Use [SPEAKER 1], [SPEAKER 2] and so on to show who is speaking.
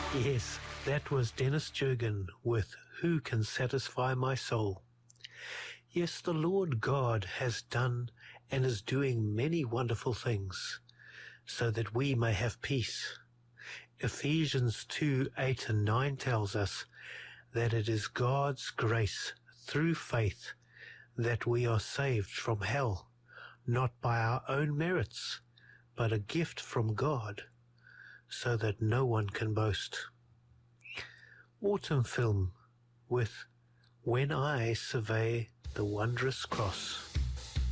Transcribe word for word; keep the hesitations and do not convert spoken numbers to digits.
[SPEAKER 1] Yes, that was Dennis Jurgen with Who Can Satisfy My Soul. Yes, the Lord God has done and is doing many wonderful things so that we may have peace. Ephesians two, eight and nine tells us that it is God's grace through faith that we are saved from hell, not by our own merits, but a gift from God, so that no one can boast. Autumn film with When I Survey the Wondrous Cross.